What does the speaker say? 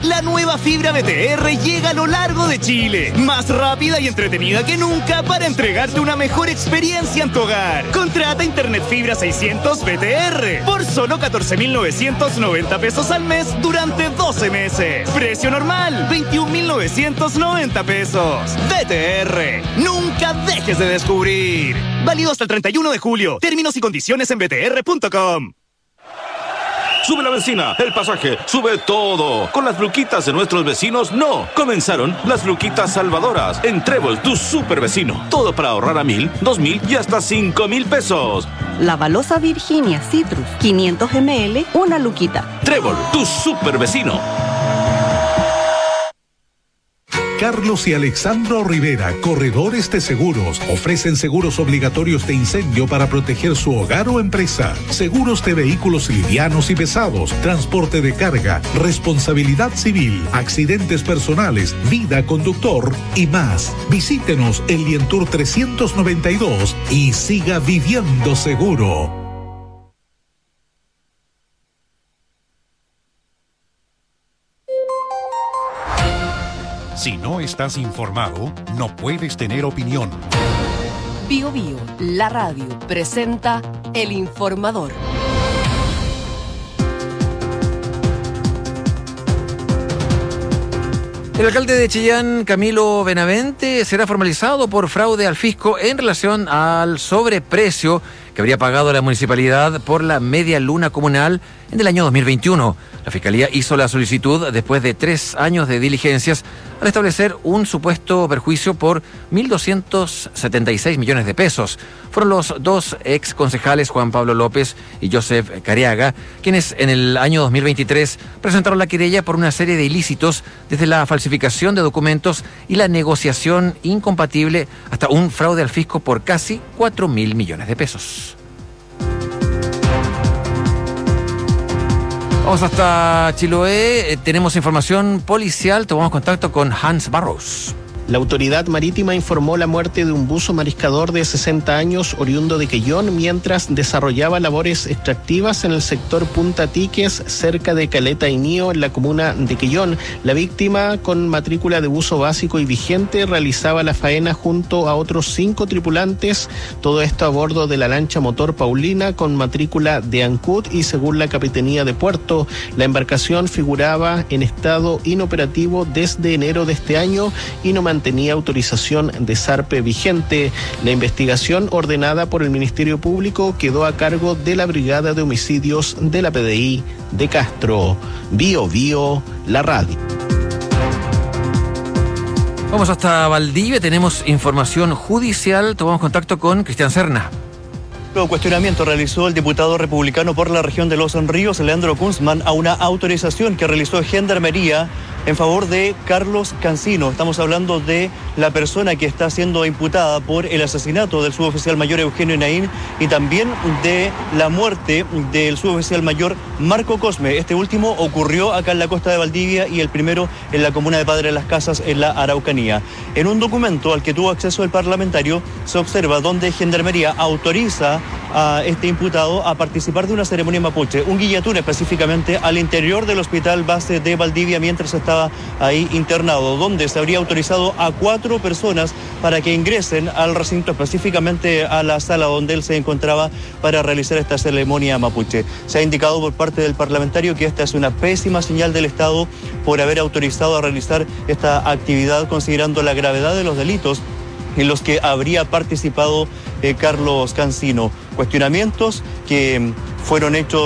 La nueva fibra BTR llega a lo largo de Chile, más rápida y entretenida que nunca para entregarte una mejor experiencia en tu hogar. Contrata Internet Fibra 600 BTR por solo 14.990 pesos al mes durante 12 meses. Precio normal, 21.990 pesos. BTR, nunca dejes de descubrir. Válido hasta el 31 de julio. Términos y condiciones en btr.com. Sube la benzina, el pasaje, sube todo. Con las luquitas de nuestros vecinos, no. Comenzaron las luquitas salvadoras en Trébol, tu super vecino. Todo para ahorrar a 1.000, 2.000 y hasta 5.000 pesos. La balosa Virginia Citrus, 500 ml, una luquita. Trébol, tu super vecino. Carlos y Alexandro Rivera, corredores de seguros, ofrecen seguros obligatorios de incendio para proteger su hogar o empresa, seguros de vehículos livianos y pesados, transporte de carga, responsabilidad civil, accidentes personales, vida conductor y más. Visítenos en Lientour 392 y siga viviendo seguro. Si no estás informado, no puedes tener opinión. Bio Bio, la radio, presenta El Informador. El alcalde de Chillán, Camilo Benavente, será formalizado por fraude al fisco en relación al sobreprecio que habría pagado la municipalidad por la media luna comunal en el año 2021. La Fiscalía hizo la solicitud después de 3 años de diligencias al establecer un supuesto perjuicio por 1.276 millones de pesos. Fueron los dos ex concejales, Juan Pablo López y Joseph Cariaga, quienes en el año 2023 presentaron la querella por una serie de ilícitos, desde la falsificación de documentos y la negociación incompatible hasta un fraude al fisco por casi 4.000 millones de pesos. Vamos hasta Chiloé, tenemos información policial, tomamos contacto con Hans Barros. La autoridad marítima informó la muerte de un buzo mariscador de 60 años oriundo de Quellón mientras desarrollaba labores extractivas en el sector Punta Tiques, cerca de Caleta Inío, en la comuna de Quellón. La víctima, con matrícula de buzo básico y vigente, realizaba la faena junto a otros 5 tripulantes, todo esto a bordo de la lancha motor Paulina con matrícula de Ancud y según la Capitanía de Puerto. La embarcación figuraba en estado inoperativo desde enero de este año y no mantenía autorización de zarpe vigente. La investigación ordenada por el Ministerio Público quedó a cargo de la Brigada de Homicidios de la PDI de Castro. Bio Bio, la radio. Vamos hasta Valdivia, tenemos información judicial, tomamos contacto con Cristian Serna. El cuestionamiento realizó el diputado republicano por la región de Los Ríos, Leandro Kunzman, a una autorización que realizó Gendarmería en favor de Carlos Cancino. Estamos hablando de la persona que está siendo imputada por el asesinato del suboficial mayor Eugenio Naín y también de la muerte del suboficial mayor Marco Cosme. Este último ocurrió acá en la costa de Valdivia y el primero en la comuna de Padre Las Casas, en la Araucanía. En un documento al que tuvo acceso el parlamentario se observa donde Gendarmería autoriza a este imputado a participar de una ceremonia mapuche, un guillatún específicamente al interior del hospital base de Valdivia mientras estaba ahí internado, donde se habría autorizado a 4 personas para que ingresen al recinto, específicamente a la sala donde él se encontraba para realizar esta ceremonia mapuche. Se ha indicado por parte del parlamentario que esta es una pésima señal del Estado por haber autorizado a realizar esta actividad, considerando la gravedad de los delitos en los que habría participado Carlos Cancino. Cuestionamientos que fueron hechos